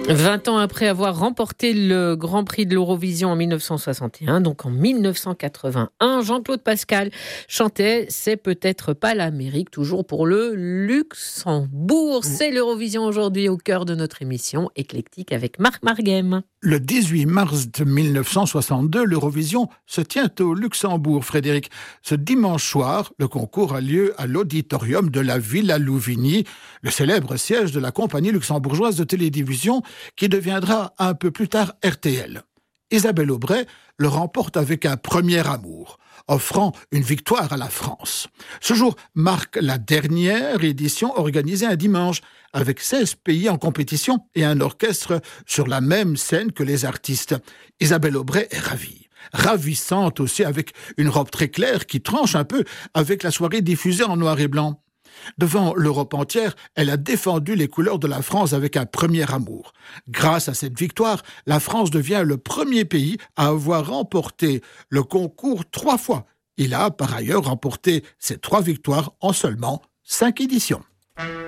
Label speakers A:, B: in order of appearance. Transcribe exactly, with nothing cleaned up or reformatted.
A: vingt ans après avoir remporté le Grand Prix de l'Eurovision en mille neuf cent soixante et un, donc en mille neuf cent quatre-vingt-un, Jean-Claude Pascal chantait « C'est peut-être pas l'Amérique », toujours pour le Luxembourg. C'est l'Eurovision aujourd'hui au cœur de notre émission éclectique avec Marc Marguem.
B: Le dix-huit mars mille neuf cent soixante-deux, l'Eurovision se tient au Luxembourg, Frédéric. Ce dimanche soir, le concours a lieu à l'auditorium de la Villa Louvigny, le célèbre siège de la compagnie luxembourgeoise de télédiffusion qui deviendra un peu plus tard R T L. Isabelle Aubray le remporte avec un premier amour, offrant une victoire à la France. Ce jour marque la dernière édition organisée un dimanche, avec seize pays en compétition et un orchestre sur la même scène que les artistes. Isabelle Aubray est ravie. Ravissante aussi, avec une robe très claire qui tranche un peu avec la soirée diffusée en noir et blanc. Devant l'Europe entière, elle a défendu les couleurs de la France avec un premier amour. Grâce à cette victoire, la France devient le premier pays à avoir remporté le concours trois fois. Il a par ailleurs remporté ces trois victoires en seulement cinq éditions.